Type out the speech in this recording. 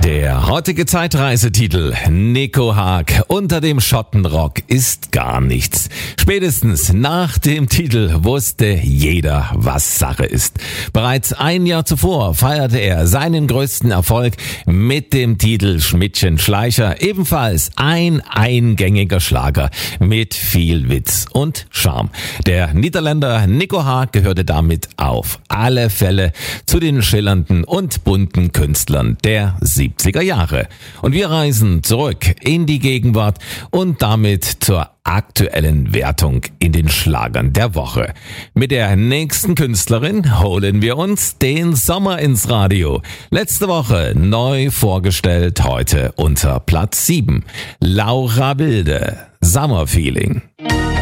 Der heutige Zeitreisetitel Nico Haag unter dem Schottenrock ist gar nichts. Spätestens nach dem Titel wusste jeder, was Sache ist. Bereits ein Jahr zuvor feierte er seinen größten Erfolg mit dem Titel Schmidtchen Schleicher, ebenfalls ein eingängiger Schlager mit viel Witz und Charme. Der Niederländer Nico Haag gehörte damit auf alle Fälle zu den schillernden und bunten Künstlern der 70er Jahre. Und wir reisen zurück in die Gegenwart und damit zur aktuellen Wertung in den Schlagern der Woche. Mit der nächsten Künstlerin holen wir uns den Sommer ins Radio. Letzte Woche neu vorgestellt, heute unter Platz 7. Laura Wilde, Summer Feeling.